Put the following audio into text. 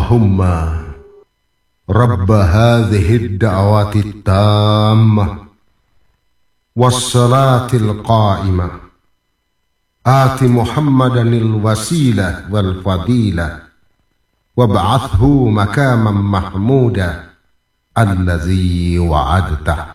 اللهم رب هذه الدعوات التامة والصلاة القائمة آت محمدا الوسيلة والفضيلة وابعثه مكاما محمودا الذي وعدته.